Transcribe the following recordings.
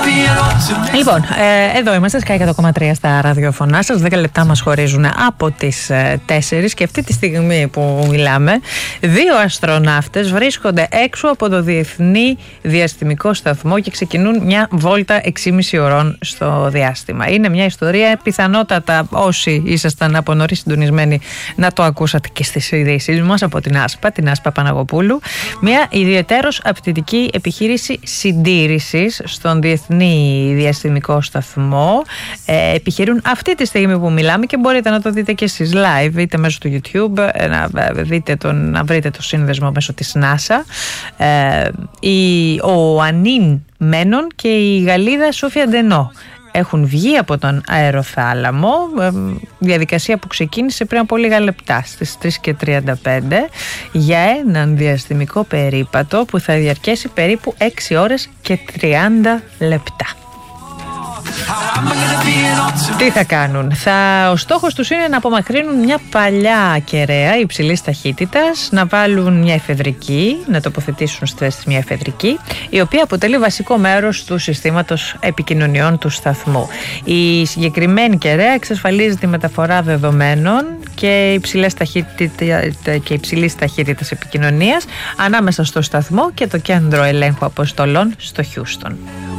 Λοιπόν, εδώ είμαστε, Sky 100,3 στα ραδιοφωνά σας. 10 λεπτά μας χωρίζουν από τις 4 και αυτή τη στιγμή που μιλάμε, 2 αστροναύτες βρίσκονται έξω από το Διεθνή Διαστημικό Σταθμό και ξεκινούν μια βόλτα 6,5 ωρών στο διάστημα. Είναι μια ιστορία, πιθανότατα όσοι ήσασταν από νωρίς συντονισμένοι να το ακούσατε και στις ειδήσεις μας από την Άσπα Παναγοπούλου. Μια ιδιαιτέρως απαιτητική επιχείρηση συντήρησης στον Διεθνή Διαστημικό Σταθμό. Επιχειρούν αυτή τη στιγμή που μιλάμε και μπορείτε να το δείτε και εσείς live, είτε μέσω του YouTube, να βρείτε το σύνδεσμο μέσω της NASA. Ο Ανίν Μένον και η Γαλλίδα Σόφια Ντενό έχουν βγει από τον αεροθάλαμο, διαδικασία που ξεκίνησε πριν από λίγα λεπτά, στις 3:35, για έναν διαστημικό περίπατο που θα διαρκέσει περίπου 6 ώρες και 30 λεπτά. Τι θα κάνουν? Ο στόχος τους είναι να απομακρύνουν μια παλιά κεραία υψηλής ταχύτητας, να βάλουν μια εφεδρική, να τοποθετήσουν στη θέση μια εφεδρική, η οποία αποτελεί βασικό μέρος του συστήματος επικοινωνιών του σταθμού. Η συγκεκριμένη κεραία εξασφαλίζει τη μεταφορά δεδομένων και υψηλής ταχύτητας επικοινωνίας ανάμεσα στο σταθμό και το κέντρο ελέγχου αποστολών στο Χιούστον.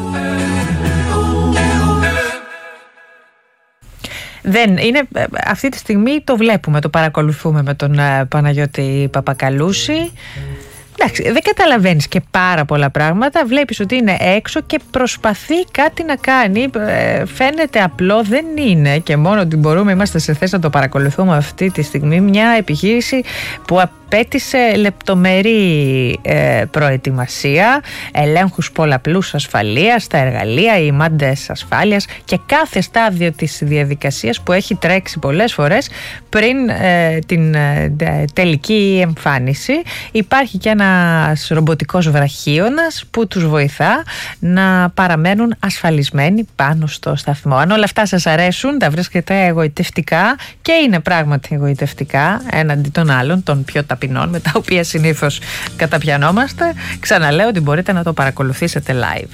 Αυτή τη στιγμή το βλέπουμε, το παρακολουθούμε με τον Παναγιώτη Παπακαλούση. Εντάξει, δεν καταλαβαίνεις και πάρα πολλά πράγματα. Βλέπεις ότι είναι έξω και προσπαθεί κάτι να κάνει. Φαίνεται απλό, δεν είναι, και μόνο ότι είμαστε σε θέση να το παρακολουθούμε αυτή τη στιγμή. Μια επιχείρηση που απέτησε λεπτομερή προετοιμασία, ελέγχους πολλαπλούς ασφαλείας στα εργαλεία, οι μάντες ασφάλειας και κάθε στάδιο της διαδικασίας που έχει τρέξει πολλές φορές πριν την τελική εμφάνιση. Υπάρχει και ένας ρομποτικός βραχίωνας που τους βοηθά να παραμένουν ασφαλισμένοι πάνω στο σταθμό. Αν όλα αυτά σας αρέσουν, τα βρίσκετε εγωιτευτικά, και είναι πράγματι εγωιτευτικά έναντι των άλλων, των πιο ταπεινών, με τα οποία συνήθως καταπιανόμαστε, ξαναλέω ότι μπορείτε να το παρακολουθήσετε live.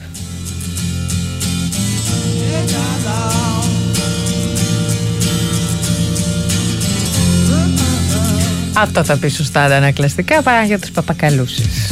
Αυτό θα πει σωστά τα ανακλαστικά, Παναγιώτης Παπακαλούσης.